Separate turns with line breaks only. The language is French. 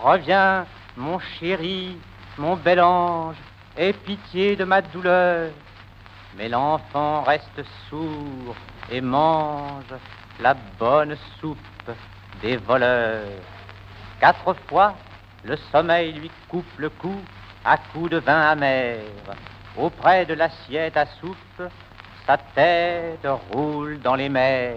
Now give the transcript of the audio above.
Reviens, mon chéri, mon bel ange, aie pitié de ma douleur. Mais l'enfant reste sourd et mange la bonne soupe des voleurs. 4 fois, le sommeil lui coupe le cou à coups de vin amer. Auprès de l'assiette à soupe, sa tête roule dans les mers.